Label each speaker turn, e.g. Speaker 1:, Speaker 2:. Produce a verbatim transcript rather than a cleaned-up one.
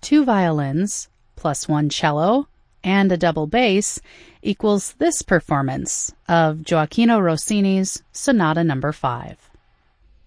Speaker 1: two violins, plus one cello, and a double bass equals this performance of Gioacchino Rossini's Sonata Number five.